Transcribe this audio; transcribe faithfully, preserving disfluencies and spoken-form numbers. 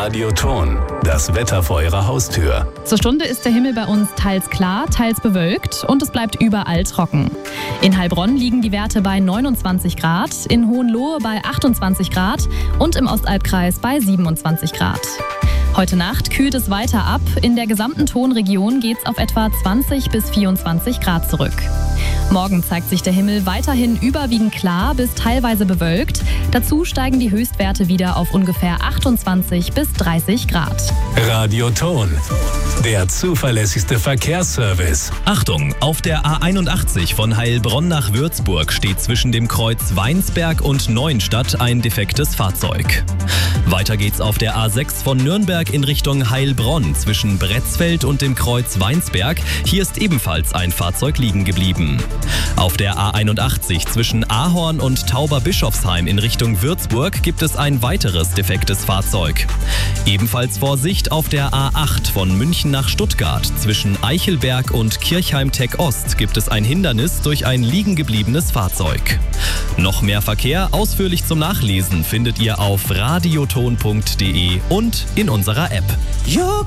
Radioton, das Wetter vor Ihrer Haustür. Zur Stunde ist der Himmel bei uns teils klar, teils bewölkt und es bleibt überall trocken. In Heilbronn liegen die Werte bei neunundzwanzig Grad, in Hohenlohe bei achtundzwanzig Grad und im Ostalbkreis bei siebenundzwanzig Grad. Heute Nacht kühlt es weiter ab. In der gesamten Tonregion geht es auf etwa zwanzig bis vierundzwanzig Grad zurück. Morgen zeigt sich der Himmel weiterhin überwiegend klar bis teilweise bewölkt. Dazu steigen die Höchstwerte wieder auf ungefähr achtundzwanzig bis dreißig Grad. Radioton, der zuverlässigste Verkehrsservice. Achtung, auf der A einundachtzig von Heilbronn nach Würzburg steht zwischen dem Kreuz Weinsberg und Neuenstadt ein defektes Fahrzeug. Weiter geht's auf der A sechs von Nürnberg in Richtung Heilbronn zwischen Bretzfeld und dem Kreuz Weinsberg. Hier ist ebenfalls ein Fahrzeug liegen geblieben. Auf der A einundachtzig zwischen Ahorn und Tauberbischofsheim in Richtung Würzburg gibt es ein weiteres defektes Fahrzeug. Ebenfalls Vorsicht auf der A acht von München nach Stuttgart zwischen Eichelberg und Kirchheim-Tech Ost gibt es ein Hindernis durch ein liegen gebliebenes Fahrzeug. Noch mehr Verkehr ausführlich zum Nachlesen findet ihr auf radioton punkt de und in unserer App. You